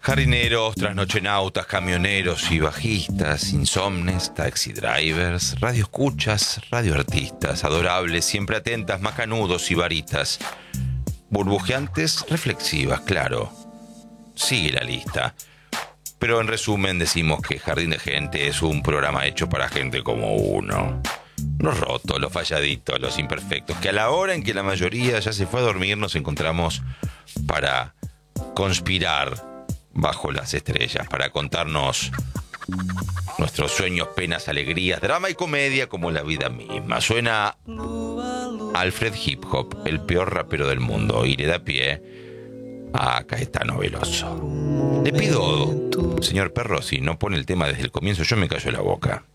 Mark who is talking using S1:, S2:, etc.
S1: Jardíneros, trasnochenautas, camioneros y bajistas, insomnes, taxi drivers, radioescuchas, radioartistas, adorables, siempre atentas, macanudos y varitas, burbujeantes, reflexivas, claro. Sigue la lista. Pero en resumen decimos que Jardín de Gente es un programa hecho para gente como uno. Los rotos, los falladitos, los imperfectos, que a la hora en que la mayoría ya se fue a dormir nos encontramos para conspirar bajo las estrellas, para contarnos nuestros sueños, penas, alegrías, drama y comedia como la vida misma. Suena Alfred Hip Hop, el peor rapero del mundo, y le da pie a Caetano Veloso. Le pido, señor Perro, si no pone el tema desde el comienzo, yo me callo la boca.